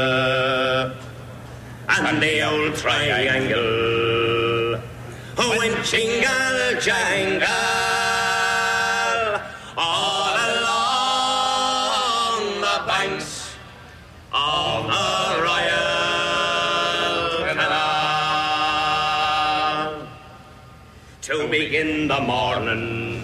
and the old triangle went jingle jangle all along the banks of the Royal Canal. To begin the morning